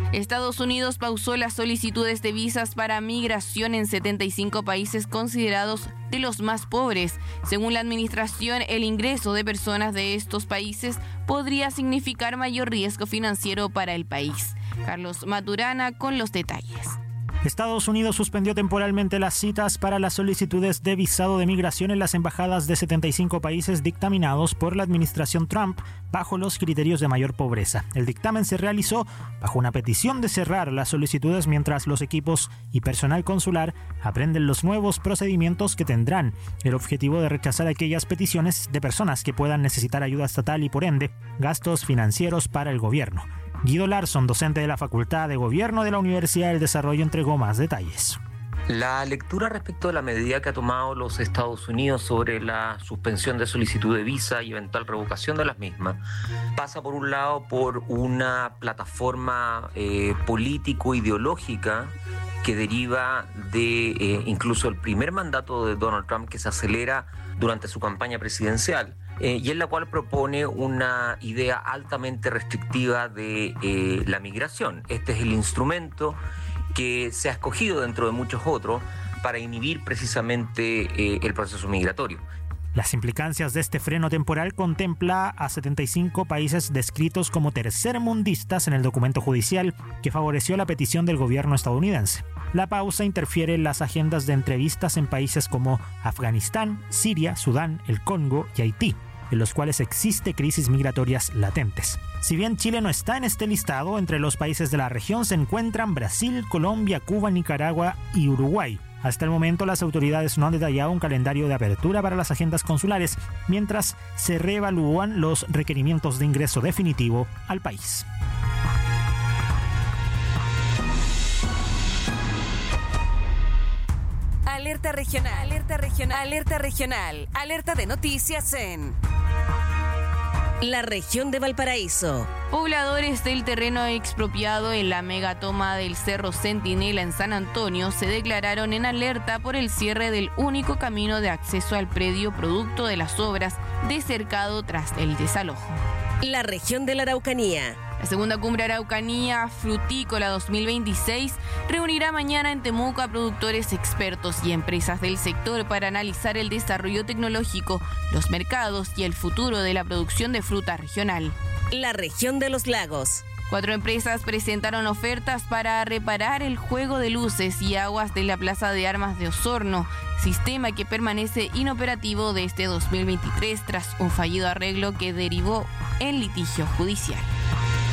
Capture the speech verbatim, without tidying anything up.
Estados Unidos pausó las solicitudes de visas para migración en setenta y cinco países considerados de los más pobres. Según la administración, el ingreso de personas de estos países podría significar mayor riesgo financiero para el país. Carlos Maturana con los detalles. Estados Unidos suspendió temporalmente las citas para las solicitudes de visado de migración en las embajadas de setenta y cinco países dictaminados por la administración Trump bajo los criterios de mayor pobreza. El dictamen se realizó bajo una petición de cerrar las solicitudes mientras los equipos y personal consular aprenden los nuevos procedimientos que tendrán el objetivo de rechazar aquellas peticiones de personas que puedan necesitar ayuda estatal y, por ende, gastos financieros para el gobierno. Guido Larson, docente de la Facultad de Gobierno de la Universidad del Desarrollo, entregó más detalles. La lectura respecto a la medida que ha tomado los Estados Unidos sobre la suspensión de solicitud de visa y eventual revocación de las mismas pasa por un lado por una plataforma eh, político-ideológica que deriva de eh, incluso el primer mandato de Donald Trump, que se acelera durante su campaña presidencial, eh, y en la cual propone una idea altamente restrictiva de eh, la migración. Este es el instrumento que se ha escogido dentro de muchos otros para inhibir precisamente eh, el proceso migratorio. Las implicancias de este freno temporal contempla a setenta y cinco países descritos como tercermundistas en el documento judicial que favoreció la petición del gobierno estadounidense. La pausa interfiere en las agendas de entrevistas en países como Afganistán, Siria, Sudán, el Congo y Haití, en los cuales existe crisis migratorias latentes. Si bien Chile no está en este listado, entre los países de la región se encuentran Brasil, Colombia, Cuba, Nicaragua y Uruguay. Hasta el momento, las autoridades no han detallado un calendario de apertura para las agendas consulares, mientras se reevalúan los requerimientos de ingreso definitivo al país. Alerta regional, alerta regional, alerta regional, alerta de noticias en la región de Valparaíso. Pobladores del terreno expropiado en la megatoma del Cerro Centinela en San Antonio se declararon en alerta por el cierre del único camino de acceso al predio producto de las obras de cercado tras el desalojo. La región de la Araucanía. La segunda cumbre Araucanía Frutícola dos mil veintiséis reunirá mañana en Temuco a productores expertos y empresas del sector para analizar el desarrollo tecnológico, los mercados y el futuro de la producción de fruta regional. La región de los lagos. Cuatro empresas presentaron ofertas para reparar el juego de luces y aguas de la Plaza de Armas de Osorno, sistema que permanece inoperativo desde dos mil veintitrés tras un fallido arreglo que derivó en litigio judicial.